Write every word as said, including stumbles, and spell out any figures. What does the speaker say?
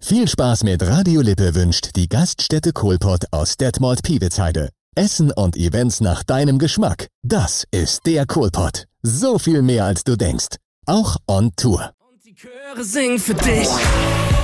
Viel Spaß mit Radio Lippe wünscht die Gaststätte Kohlpott aus Detmold-Piewitzheide. Essen und Events nach deinem Geschmack. Das ist der Kohlpott. So viel mehr als du denkst. Auch on Tour. Und die Chöre singen für dich.